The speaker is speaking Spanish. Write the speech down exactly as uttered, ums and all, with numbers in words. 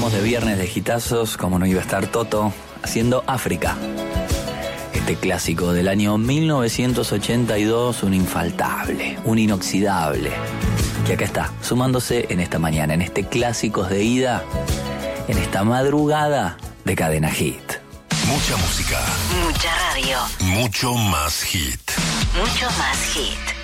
Estamos de viernes de hitazos, como no iba a estar Toto, haciendo África. Este clásico del año mil novecientos ochenta y dos, un infaltable, un inoxidable, que acá está, sumándose en esta mañana, en este Clásicos de Ida, en esta madrugada de Cadena Hit. Mucha música. Mucha radio. Mucho más hit. Mucho más hit.